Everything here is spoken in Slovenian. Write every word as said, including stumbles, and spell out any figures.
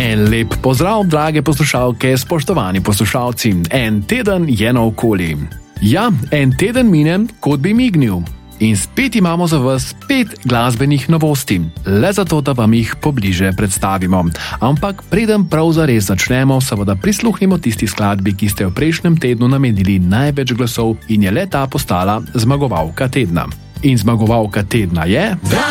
En lep pozdrav, drage poslušalke, spoštovani poslušalci. En teden je naokoli. Ja, en teden mine, kot bi mignil. In spet imamo za vas pet glasbenih novosti, le zato, da vam jih pobliže predstavimo. Ampak preden prav zares začnemo, seveda prisluhnimo tisti skladbi, ki ste v prejšnjem tednu namenili največ glasov in je le ta postala zmagovalka tedna. In zmagovalka tedna je...